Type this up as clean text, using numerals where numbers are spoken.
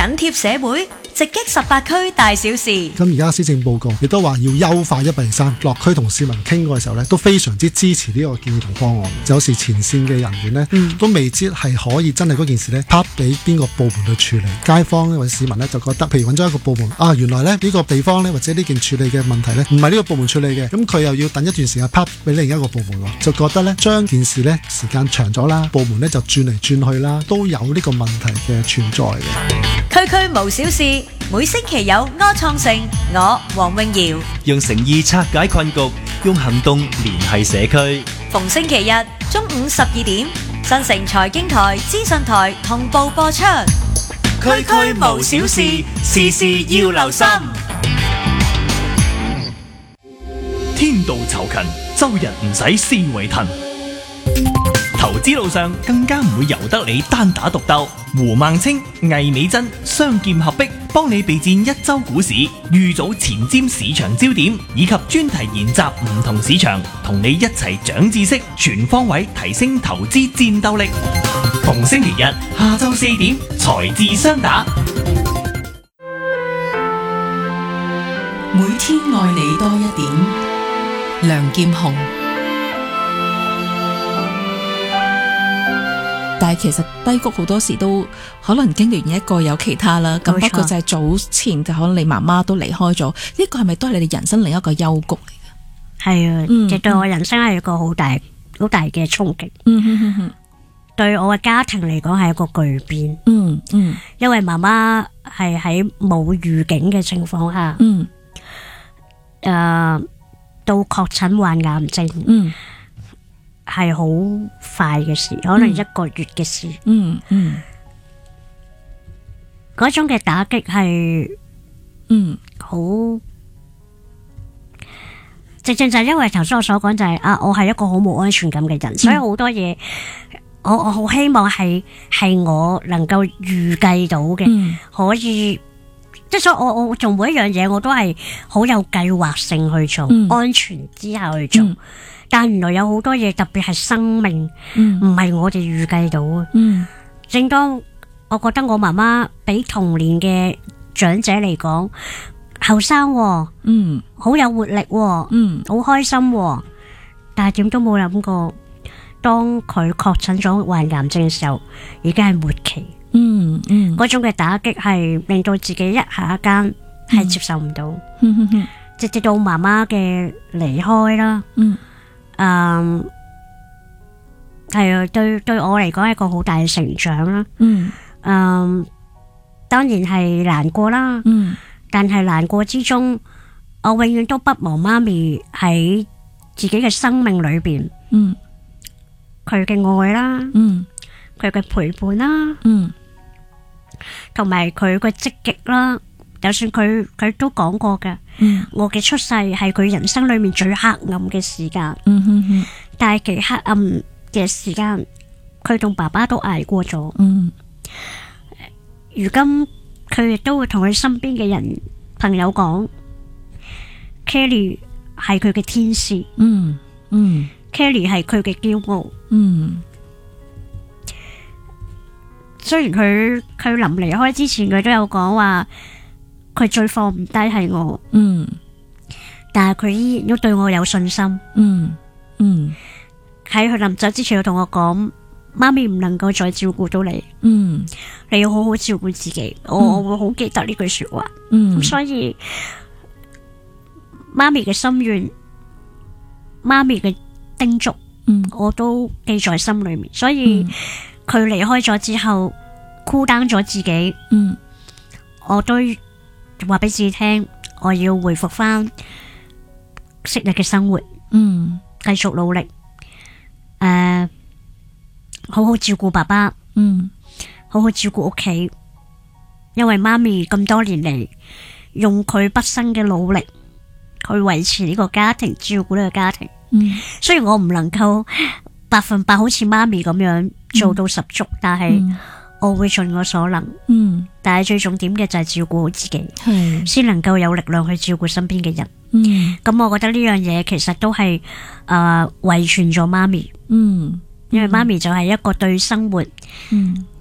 緊貼社會，直擊18區大小事。 咁而家施政報告亦都話要優化103，落區同市民傾過嘅時候呢，都非常之支持呢個建議同方案。就有時前線嘅人員呢，都未知係可以真係嗰件事呢拍俾邊個部門去處理。街坊或者市民呢，就覺得，譬如揾咗一個部門啊，原來呢個地方呢，或者呢件處理嘅問題呢，唔係呢個部門處理嘅，咁佢又要等一段時間拍俾另一個部門喎，就覺得呢，將件事呢時間長咗啦，部門呢就轉嚟轉去啦，都有呢個問題嘅存在嘅。 區區無小事，每星期有柯創盛，我黃詠瑤用誠意拆解困局，用行動聯繫社區。 逢星期日中午12點，新城財經台、資訊台同步播出。區區無小事，事事要留心。 天道酬勤，周日唔使思維騰。投資路上更加唔會由得你單打獨鬥。胡孟青、魏美珍雙劍合璧，幫你備戰一周股市，預早前瞻市場焦點，以及專題研習唔同市場，同你一齊長知識，全方位提升投資戰鬥力。逢星期日下晝4點，財智雙打。 每天愛你多一點，梁劍虹。但係其實低谷好多時都可能經歷完一個有其他啦，咁不過就係早前就可能你媽媽都離開咗，呢個係咪都係你哋人生另一個幽谷嚟嘅？ 係啊，亦對我人生係一個好大嘅衝擊。對我嘅家庭嚟講係一個巨變。因為媽媽係喺冇預警嘅情況下，到確診患癌症。係好快嘅事，可能1個月嘅事。嗰種嘅打擊係，好，正正就係因為頭先我所講就係我係一個好冇安全感嘅人，所以好多嘢，我好希望係我能夠預計到嘅，可以，即係所以我做每一樣嘢我都係好有計劃性去做，安全之下去做。但原來有好多嘢，特別係生命，唔係我哋預計到嘅。正當我覺得我媽媽比同年嘅長者嚟講後生，好有活力，好開心，但係點都冇諗過，當佢確診咗患癌症嘅時候，已經係末期。嗰種嘅打擊係令到自己一下間係接受唔到，直至到媽媽嘅離開啦。係啊，對我嚟講係一個好大嘅成長啦。當然係難過啦。但係難過之中，我永遠都不忘媽咪喺自己嘅生命裏邊，佢嘅愛啦，佢嘅陪伴啦，同埋佢嘅積極啦。就算佢都講過嘅，我嘅出世係佢人生裏面最黑暗嘅時間，但係幾黑暗嘅時間，佢同爸爸都捱過咗。如今佢亦都會同佢身邊嘅人朋友講，Kelly 係佢嘅天使，Kelly 係佢嘅驕傲。雖然佢臨離開之前，佢都有講話。佢最放唔低係我，但係佢依然都對我有信心。喺佢臨走之前，佢同我講：媽咪唔能夠再照顧到你，你要好好照顧自己。我會好記得呢句說話。所以媽咪嘅心願，媽咪嘅叮囑，我都記在心裏面。所以佢離開咗之後，孤單咗自己，我都話俾自己聽，我要回復翻昔日嘅生活，繼續努力，好好照顧爸爸，好好照顧屋企，因為媽咪咁多年嚟用佢畢生嘅努力去維持呢個家庭，照顧呢個家庭。雖然我唔能夠100%好似媽咪咁樣做到十足，但係我會盡我所能，但係最重點嘅就係照顧好自己，先能夠有力量去照顧身邊嘅人。咁我覺得呢樣嘢其實都係遺傳咗媽咪，因為媽咪就係一個對生活